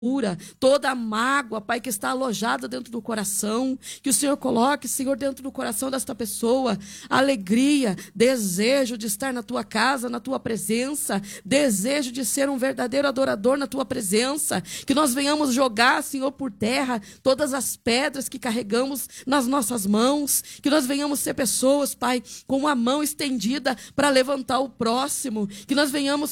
toda a mágoa, Pai, que está alojada dentro do coração, que o Senhor coloque, Senhor, dentro do coração desta pessoa, alegria, desejo de estar na tua casa, na tua presença, desejo de ser um verdadeiro adorador na tua presença, que nós venhamos jogar, Senhor, por terra todas as pedras que carregamos nas nossas mãos, que nós venhamos ser pessoas, Pai, com a mão estendida para levantar o próximo, que nós venhamos,